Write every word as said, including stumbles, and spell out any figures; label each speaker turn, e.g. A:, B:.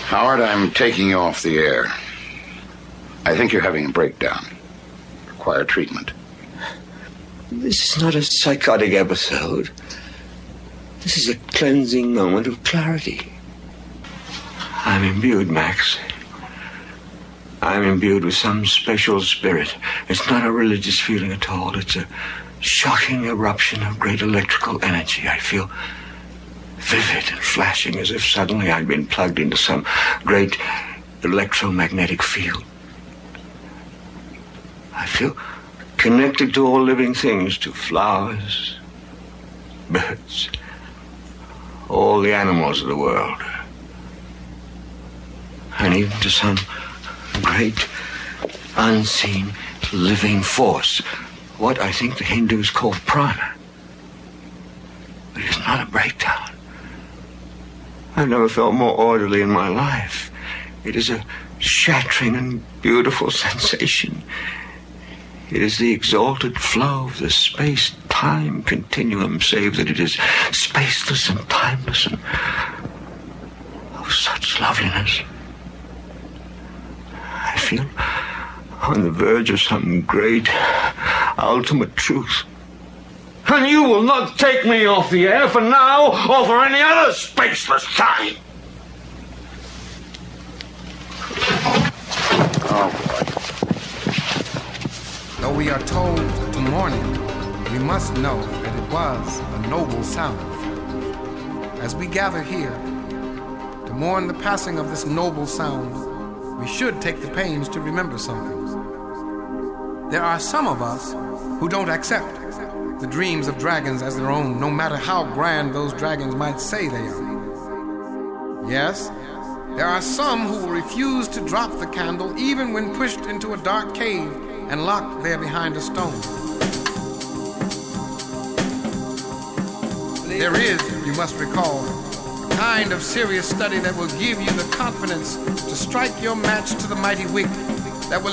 A: Howard, I'm taking you off the air. I think you're having a breakdown. Require treatment.
B: This is not a psychotic episode. This is a cleansing moment of clarity. I'm imbued, Max. I'm imbued with some special spirit. It's not a religious feeling at all. It's a shocking eruption of great electrical energy. I feel vivid and flashing, as if suddenly I'd been plugged into some great electromagnetic field. I feel connected to all living things, to flowers, birds, all the animals of the world, and even to some great, unseen, living force, what I think the Hindus call prana. But it's not a breakdown. I've never felt more orderly in my life. It is a shattering and beautiful sensation. It is the exalted flow of the space-time continuum, save that it is spaceless and timeless and of such loveliness. I feel on the verge of some great, ultimate truth. And you will not take me off the air for now or for any other spaceless time.
A: Oh,
C: Though we are told to mourn it, we must know that it was a noble sound. As we gather here to mourn the passing of this noble sound, we should take the pains to remember something. There are some of us who don't accept the dreams of dragons as their own, no matter how grand those dragons might say they are. Yes, there are some who will refuse to drop the candle even when pushed into a dark cave and locked there behind a stone. There is, you must recall, a kind of serious study that will give you the confidence to strike your match to the mighty wick